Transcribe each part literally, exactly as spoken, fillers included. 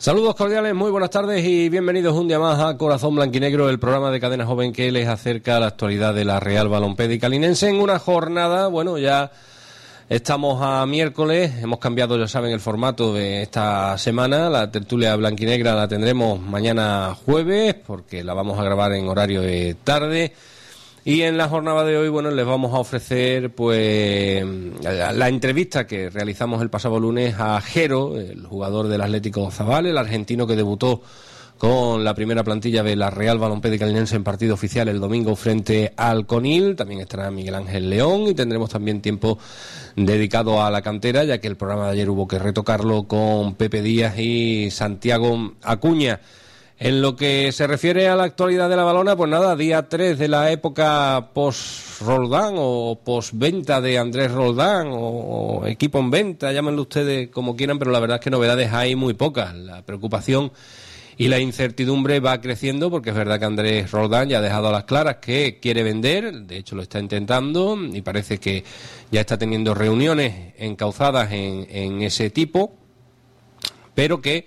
Saludos cordiales, muy buenas tardes y bienvenidos un día más a Corazón Blanquinegro, el programa de Cadena Joven que les acerca a la actualidad de la Real Balompédica Linense en una jornada, bueno, ya estamos a miércoles, hemos cambiado, ya saben, el formato de esta semana. La tertulia blanquinegra la tendremos mañana jueves porque la vamos a grabar en horario de tarde. Y en la jornada de hoy, bueno, les vamos a ofrecer pues la, la entrevista que realizamos el pasado lunes a Jero, el jugador del Atlético Zabal, el argentino que debutó con la primera plantilla de la Real Balompédica Linense en partido oficial el domingo frente al Conil. También estará Miguel Ángel León y tendremos también tiempo dedicado a la cantera, ya que el programa de ayer hubo que retocarlo con Pepe Díaz y Santiago Acuña. En lo que se refiere a la actualidad de la Balona, pues nada, día tres de la época post-Roldán o post-venta de Andrés Roldán o, o equipo en venta, llámenlo ustedes como quieran, pero la verdad es que novedades hay muy pocas. La preocupación y la incertidumbre va creciendo porque es verdad que Andrés Roldán ya ha dejado a las claras que quiere vender, de hecho lo está intentando y parece que ya está teniendo reuniones encauzadas en, en ese tipo, pero que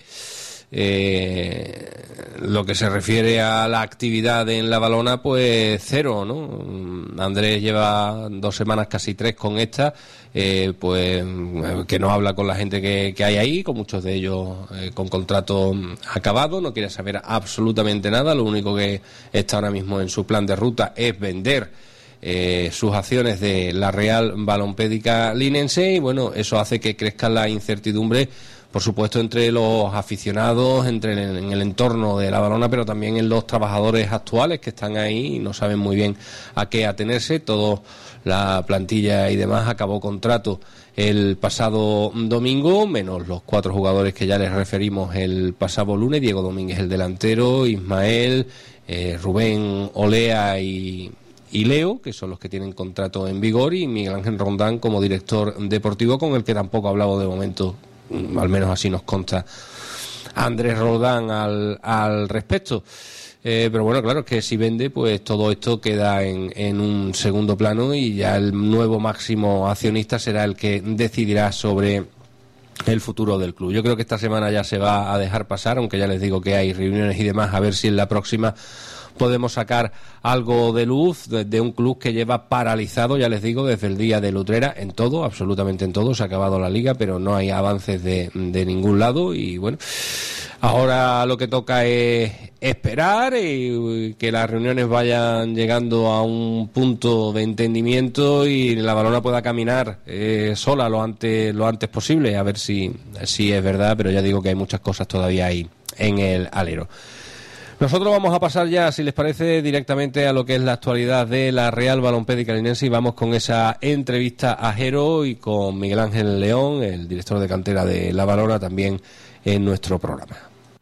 Eh, lo que se refiere a la actividad en la Balona, pues cero, ¿no? Andrés lleva dos semanas, casi tres con esta, eh, pues que no habla con la gente que, que hay ahí, con muchos de ellos eh, con contrato acabado, no quiere saber absolutamente nada, lo único que está ahora mismo en su plan de ruta es vender Eh, sus acciones de la Real Balompédica Linense y bueno, eso hace que crezca la incertidumbre, por supuesto, entre los aficionados, entre el, en el entorno de la Balona, pero también en los trabajadores actuales que están ahí y no saben muy bien a qué atenerse. Toda la plantilla y demás acabó contrato el pasado domingo, menos los cuatro jugadores que ya les referimos el pasado lunes: Diego Domínguez, el delantero, Ismael, eh, Rubén Olea y y Leo, que son los que tienen contrato en vigor, y Miguel Ángel Roldán como director deportivo, con el que tampoco ha hablado de momento, al menos así nos consta Andrés Roldán al, al respecto. Eh, pero bueno, claro, es que si vende, pues todo esto queda en, en un segundo plano y ya el nuevo máximo accionista será el que decidirá sobre el futuro del club. Yo creo que esta semana ya se va a dejar pasar, aunque ya les digo que hay reuniones y demás, a ver si en la próxima podemos sacar algo de luz de, de un club que lleva paralizado, ya les digo, desde el día de Lutrera, en todo, absolutamente en todo. Se ha acabado la liga, pero no hay avances de, de ningún lado y bueno, ahora lo que toca es esperar y que las reuniones vayan llegando a un punto de entendimiento y la Balona pueda caminar eh, sola lo antes lo antes posible, a ver si, si es verdad, pero ya digo que hay muchas cosas todavía ahí en el alero. Nosotros vamos a pasar ya, si les parece, directamente a lo que es la actualidad de la Real Balompédica Linense y vamos con esa entrevista a Jero y con Miguel Ángel León, el director de cantera de la Balona, también en nuestro programa.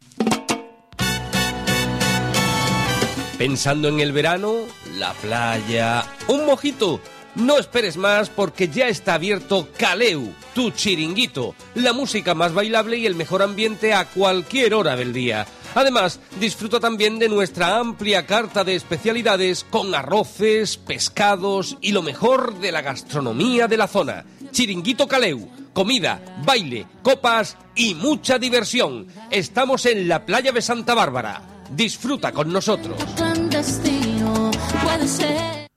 Pensando en el verano, la playa, un mojito. No esperes más porque ya está abierto Caleu, tu chiringuito, la música más bailable y el mejor ambiente a cualquier hora del día. Además, disfruta también de nuestra amplia carta de especialidades con arroces, pescados y lo mejor de la gastronomía de la zona. Chiringuito Caleu, comida, baile, copas y mucha diversión. Estamos en la playa de Santa Bárbara. Disfruta con nosotros. Clandestino puede ser.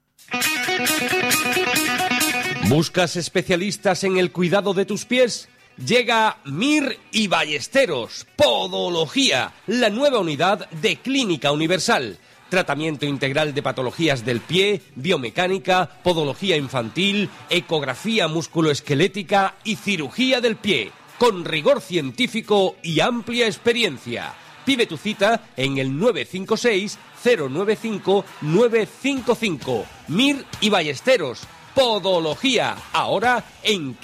¿Buscas especialistas en el cuidado de tus pies? Llega Mir y Ballesteros, Podología, la nueva unidad de Clínica Universal. Tratamiento integral de patologías del pie, biomecánica, podología infantil, ecografía musculoesquelética y cirugía del pie, con rigor científico y amplia experiencia. Pide tu cita en el nueve cinco seis cero nueve cinco nueve cinco cinco. Mir y Ballesteros, Podología, ahora en